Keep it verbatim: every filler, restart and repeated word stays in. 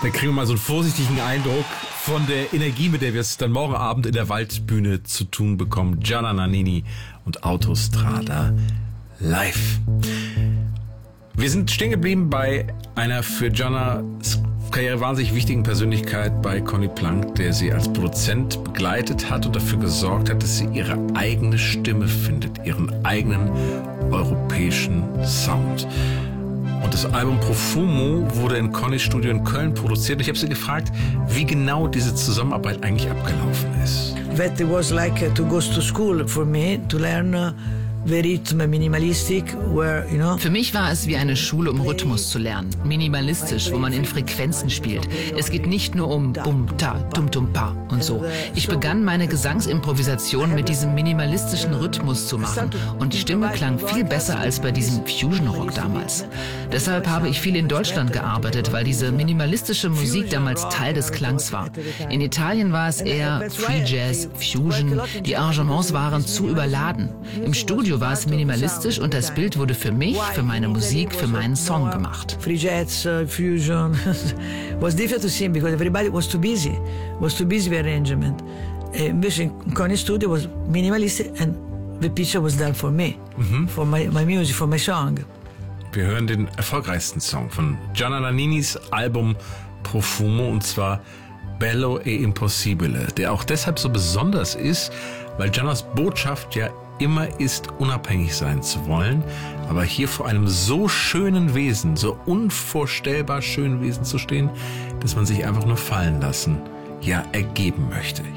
Da kriegen wir mal so einen vorsichtigen Eindruck von der Energie, mit der wir es dann morgen Abend in der Waldbühne zu tun bekommen. Gianna Nannini und Autostrada live. Wir sind stehen geblieben bei einer für Giannas Karriere wahnsinnig wichtigen Persönlichkeit, bei Conny Plank, der sie als Produzent begleitet hat und dafür gesorgt hat, dass sie ihre eigene Stimme findet, ihren eigenen europäischen Sound. Und das Album Profumo wurde in Connys Studio in Köln produziert. Ich habe sie gefragt, wie genau diese Zusammenarbeit eigentlich abgelaufen ist. That was like to go to school for me to learn uh, the rhythm minimalistic, where you know. Für mich war es wie eine Schule, um Rhythmus zu lernen. Minimalistisch, wo man in Frequenzen spielt. Es geht nicht nur um bum ta, tum tum pa und so. Ich begann meine Gesangsimprovisation mit diesem minimalistischen Rhythmus zu machen und die Stimme klang viel besser als bei diesem Fusion Rock damals. Deshalb habe ich viel in Deutschland gearbeitet, weil diese minimalistische Musik damals Teil des Klangs war. In Italien war es eher Free Jazz, Fusion, die Arrangements waren zu überladen. Im Studio war es minimalistisch und das Bild wurde für mich, für meine Musik, für meinen Song gemacht. Free Jazz, uh, Fusion was difficult to sing because everybody was too busy, was too busy with arrangement. Invece in Connie's studio was minimalistic and the picture was done for me, mhm. for my, my music, for my song. Wir hören den erfolgreichsten Song von Gianna Nanninis Album Profumo, und zwar Bello e Impossibile, der auch deshalb so besonders ist, weil Giannas Botschaft ja immer ist, unabhängig sein zu wollen, aber hier vor einem so schönen Wesen, so unvorstellbar schönen Wesen zu stehen, dass man sich einfach nur fallen lassen, ja ergeben möchte.